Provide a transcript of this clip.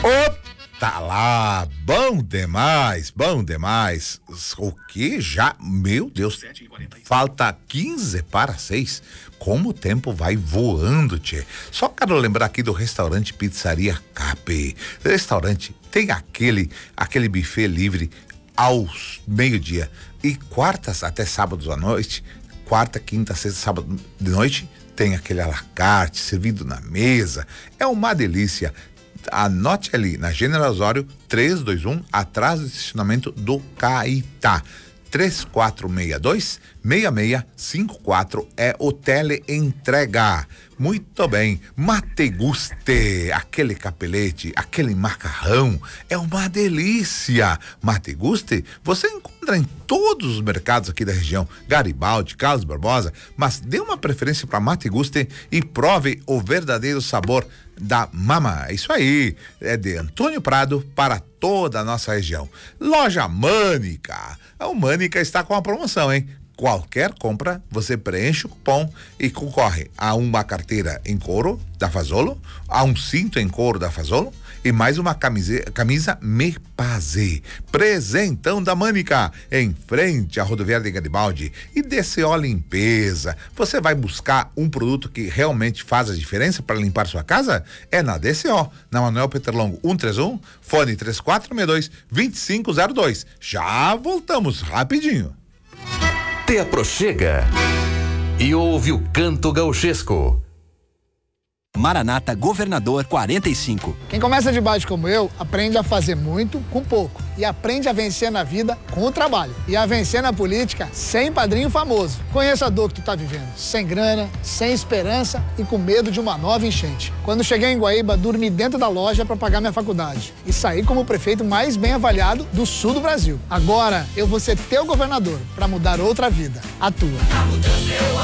Tá lá, bom demais, bom demais. O que já, meu Deus, falta 15 para 6. Como o tempo vai voando, tchê. Só quero lembrar aqui do restaurante Pizzaria Cap. Restaurante tem aquele buffet livre aos meio-dia e quartas até sábados à noite, quarta, quinta, sexta, sábado de noite, tem aquele à la carte servido na mesa. É uma delícia. Anote ali na General Osório 321, atrás do estacionamento do Caetá. 3462-6654 é o teleentrega. Muito bem, Mateguste, aquele capelete, aquele macarrão, é uma delícia. Mateguste você encontra em todos os mercados aqui da região, Garibaldi, Carlos Barbosa, mas dê uma preferência para Mateguste e prove o verdadeiro sabor da mama. Isso aí, é de Antônio Prado para toda a nossa região. Loja Mânica. A Mânica está com a promoção, hein? Qualquer compra, você preenche o cupom e concorre a uma carteira em couro da Fazolo, a um cinto em couro da Fazolo e mais uma camisa Mepazê. Presentão da Mânica, em frente à rodoviária de Garibaldi. E DCO Limpeza. Você vai buscar um produto que realmente faz a diferença para limpar sua casa? É na DCO, na Manuel Peterlongo 131, fone 3462-2502. Já voltamos rapidinho. Te aproxega e ouve o canto gauchesco. Maranata Governador 45. Quem começa de baixo como eu, aprende a fazer muito com pouco. E aprende a vencer na vida com o trabalho. E a vencer na política sem padrinho famoso. Conheça a dor que tu tá vivendo. Sem grana, sem esperança e com medo de uma nova enchente. Quando cheguei em Guaíba, dormi dentro da loja para pagar minha faculdade. E saí como o prefeito mais bem avaliado do sul do Brasil. Agora, eu vou ser teu governador para mudar outra vida. A tua. A mudança eu